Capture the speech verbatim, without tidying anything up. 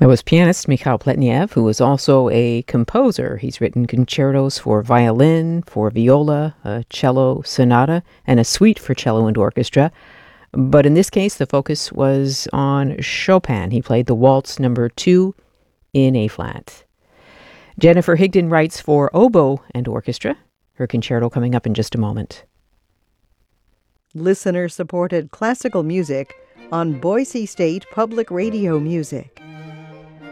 That was pianist Mikhail Pletnev, who was also a composer. He's written concertos for violin, for viola, a cello sonata, and a suite for cello and orchestra. But in this case, the focus was on Chopin. He played the Waltz number two in A-flat. Jennifer Higdon writes for oboe and orchestra. Her concerto coming up in just a moment. Listener-supported classical music on Boise State Public Radio Music.